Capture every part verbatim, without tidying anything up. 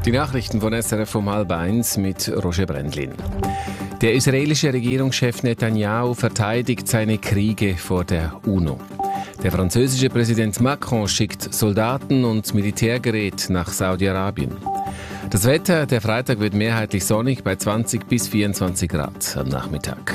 Die Nachrichten von S R F um halb eins mit Roger Brendlin. Der israelische Regierungschef Netanyahu verteidigt seine Kriege vor der UNO. Der französische Präsident Macron schickt Soldaten und Militärgerät nach Saudi-Arabien. Das Wetter, der Freitag wird mehrheitlich sonnig bei zwanzig bis vierundzwanzig Grad am Nachmittag.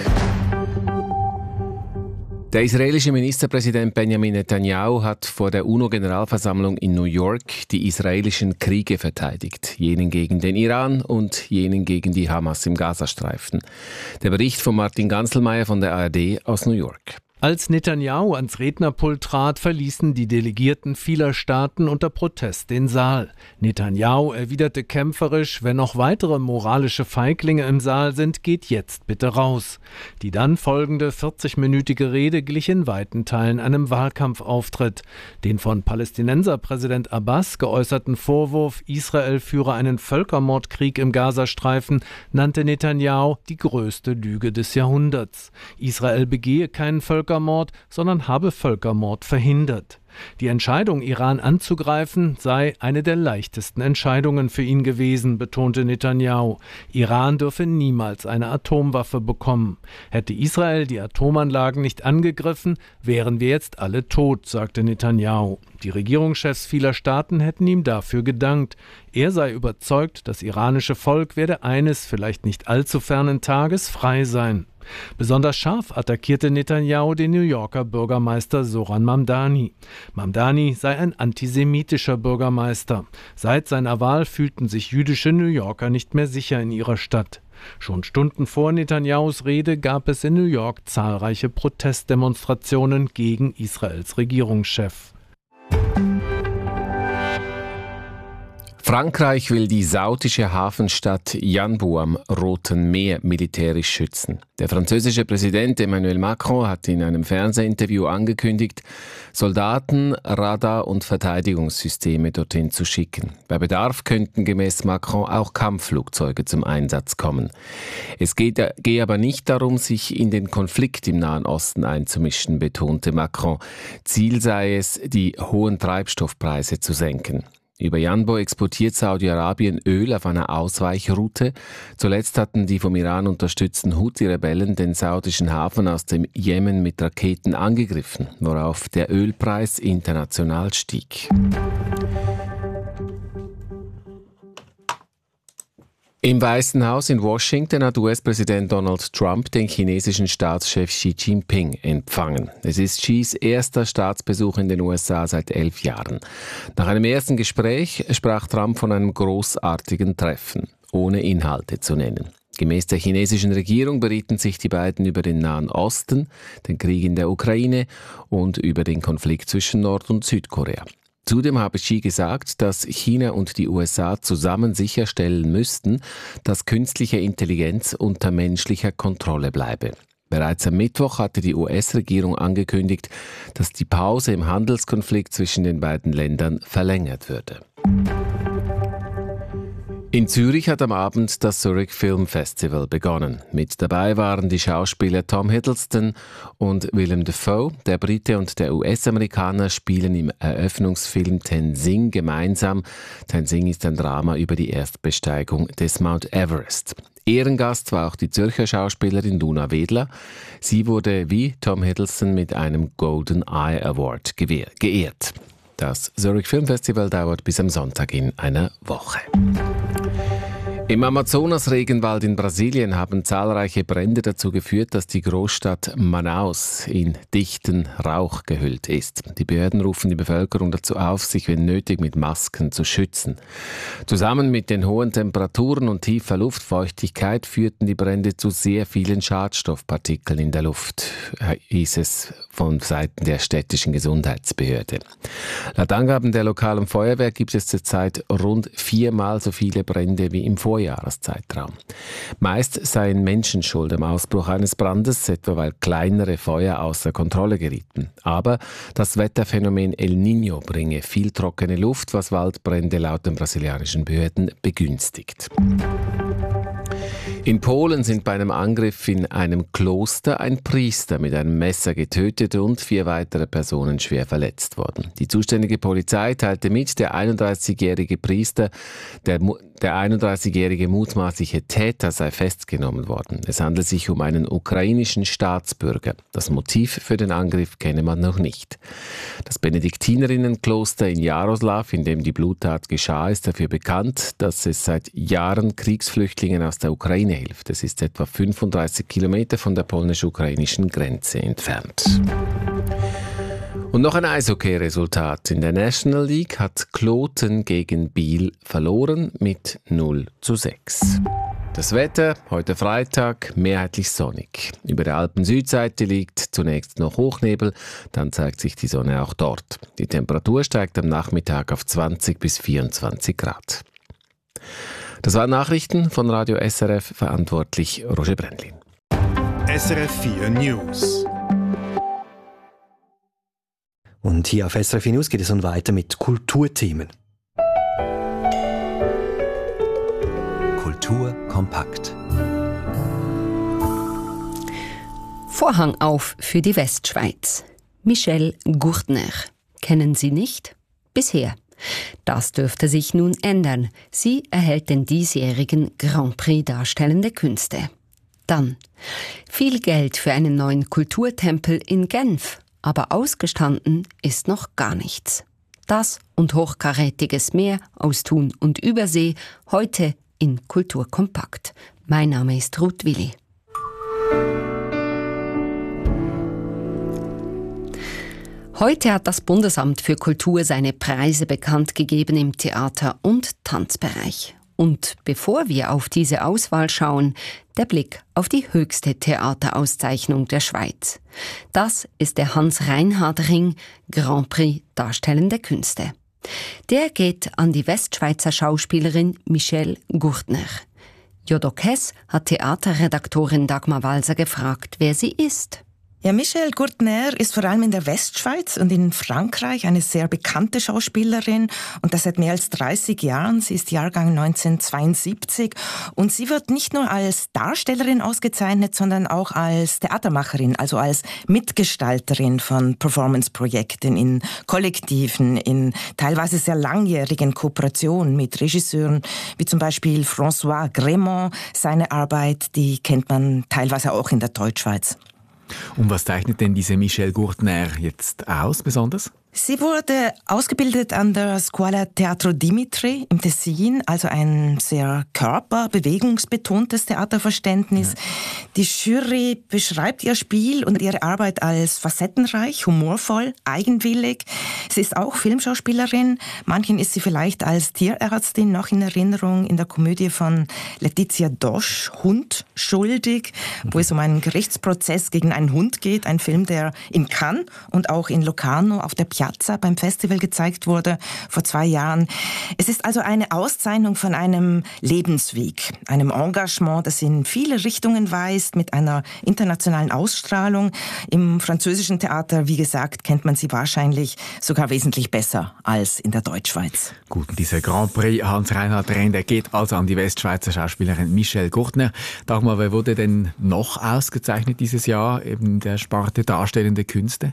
Der israelische Ministerpräsident Benjamin Netanyahu hat vor der UNO-Generalversammlung in New York die israelischen Kriege verteidigt, jenen gegen den Iran und jenen gegen die Hamas im Gazastreifen. Der Bericht von Martin Ganselmeier von der A R D aus New York. Als Netanyahu ans Rednerpult trat, verließen die Delegierten vieler Staaten unter Protest den Saal. Netanyahu erwiderte kämpferisch: Wenn noch weitere moralische Feiglinge im Saal sind, geht jetzt bitte raus. Die dann folgende vierzigminütige Rede glich in weiten Teilen einem Wahlkampfauftritt. Den von Palästinenserpräsident Abbas geäußerten Vorwurf, Israel führe einen Völkermordkrieg im Gazastreifen, nannte Netanyahu die größte Lüge des Jahrhunderts. Israel begehe keinen Völkermord, sondern habe Völkermord verhindert. Die Entscheidung, Iran anzugreifen, sei eine der leichtesten Entscheidungen für ihn gewesen, betonte Netanyahu. Iran dürfe niemals eine Atomwaffe bekommen. Hätte Israel die Atomanlagen nicht angegriffen, wären wir jetzt alle tot, sagte Netanyahu. Die Regierungschefs vieler Staaten hätten ihm dafür gedankt. Er sei überzeugt, das iranische Volk werde eines, vielleicht nicht allzu fernen Tages frei sein. Besonders scharf attackierte Netanyahu den New Yorker Bürgermeister Zohran Mamdani. Mamdani sei ein antisemitischer Bürgermeister. Seit seiner Wahl fühlten sich jüdische New Yorker nicht mehr sicher in ihrer Stadt. Schon Stunden vor Netanyahus Rede gab es in New York zahlreiche Protestdemonstrationen gegen Israels Regierungschef. Frankreich will die saudische Hafenstadt Yanbu am Roten Meer militärisch schützen. Der französische Präsident Emmanuel Macron hat in einem Fernsehinterview angekündigt, Soldaten, Radar- und Verteidigungssysteme dorthin zu schicken. Bei Bedarf könnten gemäß Macron auch Kampfflugzeuge zum Einsatz kommen. Es geht, gehe aber nicht darum, sich in den Konflikt im Nahen Osten einzumischen, betonte Macron. Ziel sei es, die hohen Treibstoffpreise zu senken. Über Yanbu exportiert Saudi-Arabien Öl auf einer Ausweichroute. Zuletzt hatten die vom Iran unterstützten Houthi-Rebellen den saudischen Hafen aus dem Jemen mit Raketen angegriffen, worauf der Ölpreis international stieg. Im Weißen Haus in Washington hat U S-Präsident Donald Trump den chinesischen Staatschef Xi Jinping empfangen. Es ist Xis erster Staatsbesuch in den U S A seit elf Jahren. Nach einem ersten Gespräch sprach Trump von einem großartigen Treffen, ohne Inhalte zu nennen. Gemäß der chinesischen Regierung berieten sich die beiden über den Nahen Osten, den Krieg in der Ukraine und über den Konflikt zwischen Nord- und Südkorea. Zudem habe Xi gesagt, dass China und die U S A zusammen sicherstellen müssten, dass künstliche Intelligenz unter menschlicher Kontrolle bleibe. Bereits am Mittwoch hatte die U S-Regierung angekündigt, dass die Pause im Handelskonflikt zwischen den beiden Ländern verlängert würde. In Zürich hat am Abend das Zurich Film Festival begonnen. Mit dabei waren die Schauspieler Tom Hiddleston und Willem Dafoe. Der Brite und der U S-Amerikaner spielen im Eröffnungsfilm Tenzing gemeinsam. Tenzing ist ein Drama über die Erstbesteigung des Mount Everest. Ehrengast war auch die Zürcher Schauspielerin Luna Wedler. Sie wurde wie Tom Hiddleston mit einem Golden Eye Award geehrt. Das Zurich Film Festival dauert bis am Sonntag in einer Woche. Im Amazonas-Regenwald in Brasilien haben zahlreiche Brände dazu geführt, dass die Großstadt Manaus in dichten Rauch gehüllt ist. Die Behörden rufen die Bevölkerung dazu auf, sich wenn nötig mit Masken zu schützen. Zusammen mit den hohen Temperaturen und tiefer Luftfeuchtigkeit führten die Brände zu sehr vielen Schadstoffpartikeln in der Luft, hieß es von Seiten der städtischen Gesundheitsbehörde. Laut Angaben der lokalen Feuerwehr gibt es zurzeit rund viermal so viele Brände wie im Vorjahreszeitraum. Meist seien Menschen schuld am Ausbruch eines Brandes, etwa weil kleinere Feuer außer Kontrolle gerieten. Aber das Wetterphänomen El Niño bringe viel trockene Luft, was Waldbrände laut den brasilianischen Behörden begünstigt. In Polen sind bei einem Angriff in einem Kloster ein Priester mit einem Messer getötet und vier weitere Personen schwer verletzt worden. Die zuständige Polizei teilte mit, der einunddreißigjährige Priester, der Der einunddreißigjährige mutmaßliche Täter sei festgenommen worden. Es handelt sich um einen ukrainischen Staatsbürger. Das Motiv für den Angriff kenne man noch nicht. Das Benediktinerinnenkloster in Jaroslav, in dem die Bluttat geschah, ist dafür bekannt, dass es seit Jahren Kriegsflüchtlingen aus der Ukraine hilft. Es ist etwa fünfunddreißig Kilometer von der polnisch-ukrainischen Grenze entfernt. Und noch ein Eishockey-Resultat. In der National League hat Kloten gegen Biel verloren mit null zu sechs. Das Wetter, heute Freitag, mehrheitlich sonnig. Über der Alpen-Südseite liegt zunächst noch Hochnebel, dann zeigt sich die Sonne auch dort. Die Temperatur steigt am Nachmittag auf zwanzig bis vierundzwanzig Grad. Das waren Nachrichten von Radio S R F, verantwortlich Roger Brändlin. S R F vier News. Und hier auf S R F News geht es nun weiter mit Kulturthemen. Kultur kompakt. Vorhang auf für die Westschweiz. Michel Gurtner. Kennen Sie nicht? Bisher. Das dürfte sich nun ändern. Sie erhält den diesjährigen Grand Prix Darstellende Künste. Dann viel Geld für einen neuen Kulturtempel in Genf. Aber ausgestanden ist noch gar nichts. Das und hochkarätiges mehr aus Thun und Übersee heute in Kultur kompakt. Mein Name ist Ruth Willi. Heute hat das Bundesamt für Kultur seine Preise bekannt gegeben im Theater- und Tanzbereich. Und bevor wir auf diese Auswahl schauen, der Blick auf die höchste Theaterauszeichnung der Schweiz. Das ist der Hans-Reinhard-Ring Grand Prix Darstellende Künste. Der geht an die Westschweizer Schauspielerin Michel Gurtner. Jodok Hess hat Theaterredaktorin Dagmar Walser gefragt, wer sie ist. Ja, Michel Gurtner ist vor allem in der Westschweiz und in Frankreich eine sehr bekannte Schauspielerin und das seit mehr als dreißig Jahren. Sie ist Jahrgang neunzehnhundertzweiundsiebzig und sie wird nicht nur als Darstellerin ausgezeichnet, sondern auch als Theatermacherin, also als Mitgestalterin von Performance-Projekten in Kollektiven, in teilweise sehr langjährigen Kooperationen mit Regisseuren, wie zum Beispiel François Grémont. Seine Arbeit, die kennt man teilweise auch in der Deutschschweiz. Und was zeichnet denn diese Michel Gurtner jetzt aus, besonders? Sie wurde ausgebildet an der Scuola Teatro Dimitri im Tessin, also ein sehr körperbewegungsbetontes Theaterverständnis. Ja. Die Jury beschreibt ihr Spiel und ihre Arbeit als facettenreich, humorvoll, eigenwillig. Sie ist auch Filmschauspielerin. Manchen ist sie vielleicht als Tierärztin noch in Erinnerung in der Komödie von Letizia Dosch, Hund schuldig, mhm. wo es um einen Gerichtsprozess gegen einen Hund geht. Ein Film, der in Cannes und auch in Locarno auf der Piazza beim Festival gezeigt wurde vor zwei Jahren. Es ist also eine Auszeichnung von einem Lebensweg, einem Engagement, das in viele Richtungen weist, mit einer internationalen Ausstrahlung. Im französischen Theater, wie gesagt, kennt man sie wahrscheinlich sogar wesentlich besser als in der Deutschschweiz. Gut, dieser Grand Prix Hans-Reinhard-Ring, der geht also an die Westschweizer Schauspielerin Michel Gurtner. Dagmar, wer wurde denn noch ausgezeichnet dieses Jahr in der Sparte Darstellende Künste?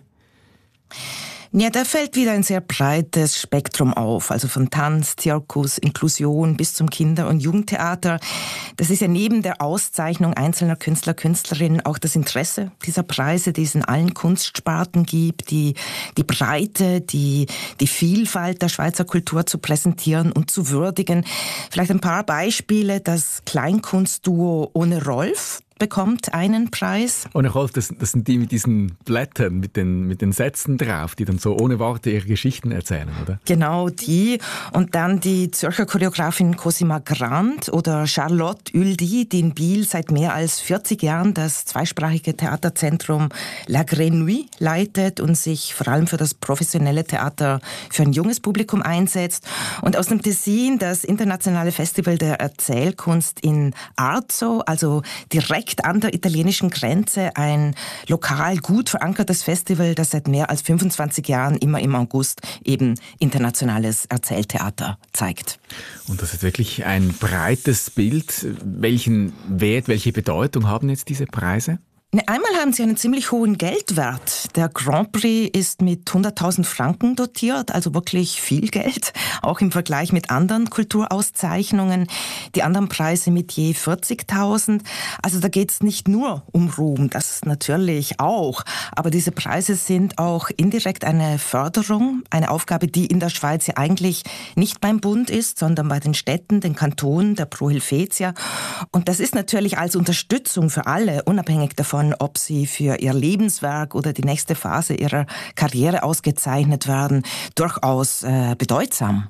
Ja, da fällt wieder ein sehr breites Spektrum auf, also von Tanz, Zirkus, Inklusion bis zum Kinder- und Jugendtheater. Das ist ja neben der Auszeichnung einzelner Künstler, Künstlerinnen auch das Interesse dieser Preise, die es in allen Kunstsparten gibt, die, die Breite, die, die Vielfalt der Schweizer Kultur zu präsentieren und zu würdigen. Vielleicht ein paar Beispiele: das Kleinkunstduo Ohne Rolf bekommt einen Preis. Und Rolf, das, das sind die mit diesen Blättern, mit den, mit den Sätzen drauf, die dann so ohne Worte ihre Geschichten erzählen, oder? Genau, die. Und dann die Zürcher Choreografin Cosima Grant oder Charlotte Ueldi, die in Biel seit mehr als vierzig Jahren das zweisprachige Theaterzentrum La Grenouille leitet und sich vor allem für das professionelle Theater für ein junges Publikum einsetzt. Und aus dem Tessin das internationale Festival der Erzählkunst in Arzo, also direkt an der italienischen Grenze, ein lokal gut verankertes Festival, das seit mehr als fünfundzwanzig Jahren immer im August eben internationales Erzähltheater zeigt. Und das ist wirklich ein breites Bild. Welchen Wert, welche Bedeutung haben jetzt diese Preise? Ne, einmal haben sie einen ziemlich hohen Geldwert. Der Grand Prix ist mit hunderttausend Franken dotiert, also wirklich viel Geld, auch im Vergleich mit anderen Kulturauszeichnungen. Die anderen Preise mit je vierzigtausend. Also da geht es nicht nur um Ruhm, das natürlich auch. Aber diese Preise sind auch indirekt eine Förderung, eine Aufgabe, die in der Schweiz ja eigentlich nicht beim Bund ist, sondern bei den Städten, den Kantonen, der Pro Helvetia. Und das ist natürlich als Unterstützung für alle, unabhängig davon, ob sie für ihr Lebenswerk oder die nächste Phase ihrer Karriere ausgezeichnet werden, durchaus äh, bedeutsam.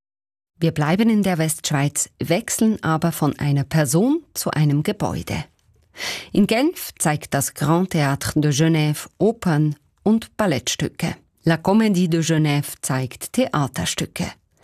Wir bleiben in der Westschweiz, wechseln aber von einer Person zu einem Gebäude. In Genf zeigt das Grand Théâtre de Genève Opern und Ballettstücke. La Comédie de Genève zeigt Theaterstücke.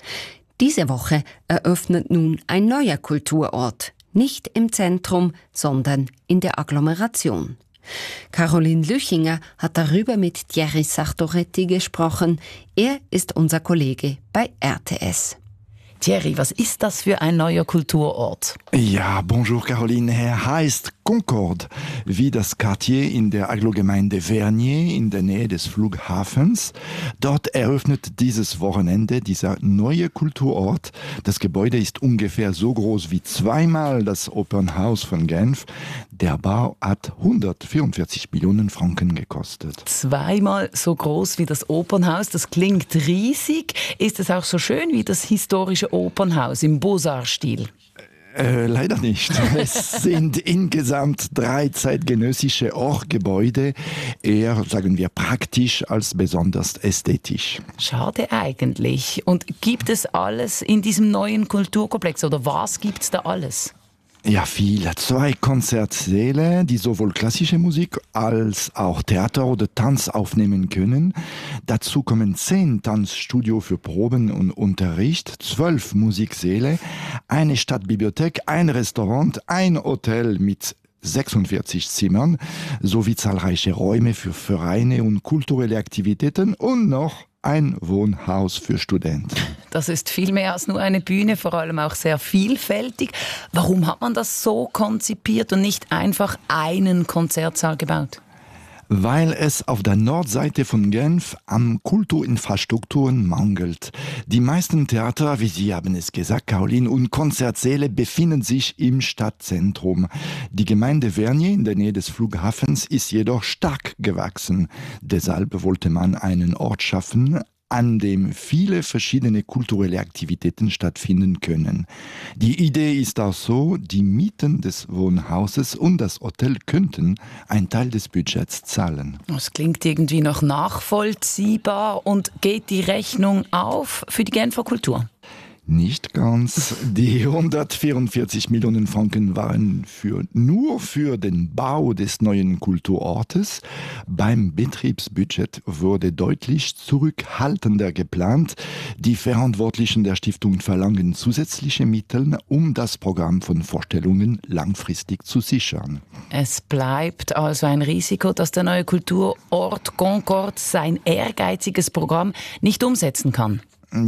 Diese Woche eröffnet nun ein neuer Kulturort, nicht im Zentrum, sondern in der Agglomeration. Caroline Lüchinger hat darüber mit Thierry Sartoretti gesprochen. Er ist unser Kollege bei R T S. Thierry, was ist das für ein neuer Kulturort? Ja, bonjour Caroline. Er heißt Concorde, wie das Quartier in der Agglogemeinde Vernier in der Nähe des Flughafens. Dort eröffnet dieses Wochenende dieser neue Kulturort. Das Gebäude ist ungefähr so groß wie zweimal das Opernhaus von Genf. Der Bau hat hundertvierundvierzig Millionen Franken gekostet. Zweimal so groß wie das Opernhaus, das klingt riesig. Ist es auch so schön wie das historische Opernhaus im Beaux-Arts-Stil? Äh, leider nicht. Es sind insgesamt drei zeitgenössische Ortgebäude, eher, sagen wir, praktisch als besonders ästhetisch. Schade eigentlich. Und gibt es alles in diesem neuen Kulturkomplex oder was gibt es da alles? Ja, viel. Zwei Konzertsäle, die sowohl klassische Musik als auch Theater oder Tanz aufnehmen können. Dazu kommen zehn Tanzstudio für Proben und Unterricht, zwölf Musiksäle, eine Stadtbibliothek, ein Restaurant, ein Hotel mit sechsundvierzig Zimmern sowie zahlreiche Räume für Vereine und kulturelle Aktivitäten und noch ein Wohnhaus für Studenten. Das ist viel mehr als nur eine Bühne, vor allem auch sehr vielfältig. Warum hat man das so konzipiert und nicht einfach einen Konzertsaal gebaut? Weil es auf der Nordseite von Genf an Kulturinfrastrukturen mangelt. Die meisten Theater, wie Sie haben es gesagt, Caroline, und Konzertsäle befinden sich im Stadtzentrum. Die Gemeinde Vernier in der Nähe des Flughafens ist jedoch stark gewachsen. Deshalb wollte man einen Ort schaffen, an dem viele verschiedene kulturelle Aktivitäten stattfinden können. Die Idee ist auch so, die Mieten des Wohnhauses und das Hotel könnten einen Teil des Budgets zahlen. Das klingt irgendwie noch nachvollziehbar. Und geht die Rechnung auf für die Genfer Kultur? Nicht ganz. Die hundertvierundvierzig Millionen Franken waren für, nur für den Bau des neuen Kulturortes. Beim Betriebsbudget wurde deutlich zurückhaltender geplant. Die Verantwortlichen der Stiftung verlangen zusätzliche Mittel, um das Programm von Vorstellungen langfristig zu sichern. Es bleibt also ein Risiko, dass der neue Kulturort Concorde sein ehrgeiziges Programm nicht umsetzen kann.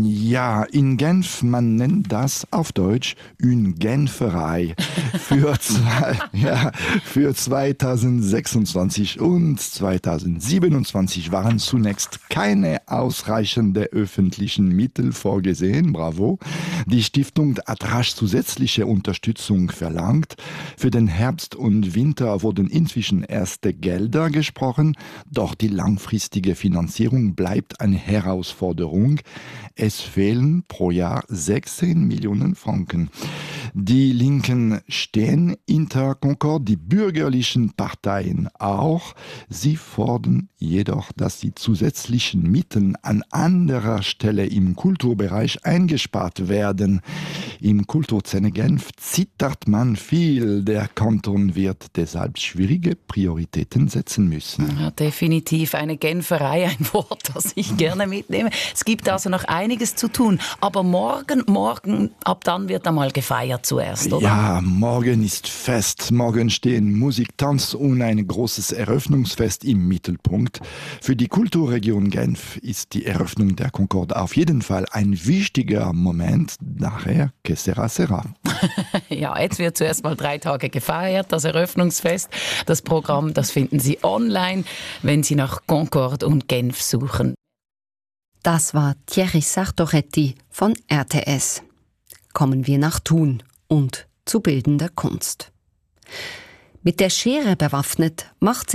Ja, in Genf, man nennt das auf Deutsch une Genferei. Für, zwei, ja, für zweitausendsechsundzwanzig und zweitausendsiebenundzwanzig waren zunächst keine ausreichenden öffentlichen Mittel vorgesehen. Bravo. Die Stiftung hat rasch zusätzliche Unterstützung verlangt. Für den Herbst und Winter wurden inzwischen erste Gelder gesprochen, doch die langfristige Finanzierung bleibt eine Herausforderung. Es fehlen pro Jahr sechzehn Millionen Franken. Die Linken stehen hinter Concorde, die bürgerlichen Parteien auch. Sie fordern jedoch, dass die zusätzlichen Mittel an anderer Stelle im Kulturbereich eingespart werden. Im Kulturzentrum Genf zittert man viel. Der Kanton wird deshalb schwierige Prioritäten setzen müssen. Ja, definitiv eine Genferei, ein Wort, das ich gerne mitnehme. Es gibt also noch einiges zu tun. Aber morgen, morgen, ab dann wird einmal gefeiert zuerst, oder? Ja, morgen ist Fest. Morgen stehen Musik, Tanz und ein großes Eröffnungsfest im Mittelpunkt. Für die Kulturregion Genf ist die Eröffnung der Concorde auf jeden Fall ein wichtiger Moment. Nachher, que sera, sera. Ja, jetzt wird zuerst mal drei Tage gefeiert, das Eröffnungsfest. Das Programm, das finden Sie online, wenn Sie nach Concorde und Genf suchen. Das war Thierry Sartoretti von R T S. Kommen wir nach Thun und zu bildender Kunst. Mit der Schere bewaffnet macht sie